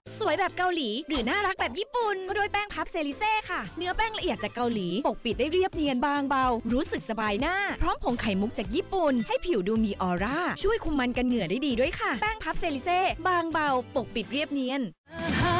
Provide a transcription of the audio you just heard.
สวยแบบเกาหลีหรือน่ารักแบบญี่ปุ่นก็ด้วยแป้งพับเซริเซ่ค่ะเนื้อแป้งละเอียดจากเกาหลีปกปิดได้เรียบเนียนบางเบารู้สึกสบายหน้าพร้อมผงไข่มุกจากญี่ปุ่นให้ผิวดูมีออร่าช่วยคุมมันกันเหงื่อได้ดีด้วยค่ะแป้งพับเซริเซ่บางเบาปกปิดเรียบเนียน